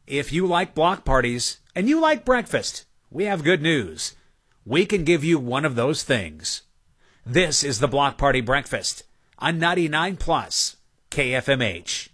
If you like block parties and you like breakfast, we have good news. We can give you one of those things. This is the Block Party Breakfast on 99 Plus KFMH.